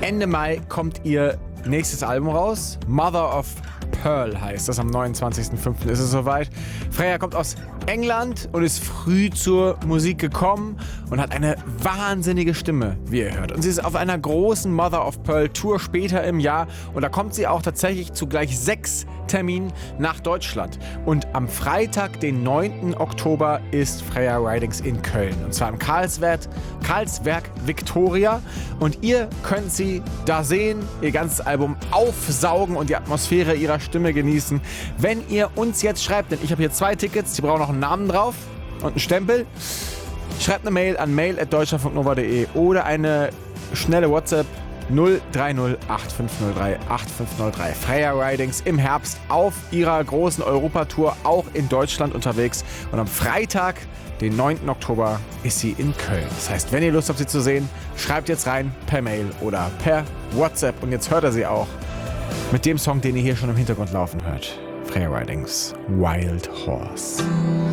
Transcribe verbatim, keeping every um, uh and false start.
Ende Mai kommt ihr nächstes Album raus. Mother of Pearl heißt das. Am neunundzwanzigsten fünften ist es soweit. Freya kommt aus England und ist früh zur Musik gekommen und hat eine wahnsinnige Stimme, wie ihr hört. Und sie ist auf einer großen Mother of Pearl Tour später im Jahr und da kommt sie auch tatsächlich zu gleich sechs Terminen nach Deutschland. Und am Freitag, den neunten Oktober, ist Freya Ridings in Köln. Und zwar im Karlswerk, Karlswerk Victoria. Und ihr könnt sie da sehen, ihr ganzes Album aufsaugen und die Atmosphäre ihrer Stimme genießen. Wenn ihr uns jetzt schreibt, denn ich habe hier zwei Tickets, die brauchen noch einen Namen drauf und einen Stempel. Schreibt eine Mail an mail at deutschlandfunk nova punkt de oder eine schnelle WhatsApp null drei null acht fünf null drei acht fünf null drei. Freya Ridings im Herbst auf ihrer großen Europatour, auch in Deutschland unterwegs. Und am Freitag, den neunten Oktober, ist sie in Köln. Das heißt, wenn ihr Lust habt, sie zu sehen, schreibt jetzt rein per Mail oder per WhatsApp. Und jetzt hört ihr sie auch mit dem Song, den ihr hier schon im Hintergrund laufen hört. Freya Ridings Wild Horse.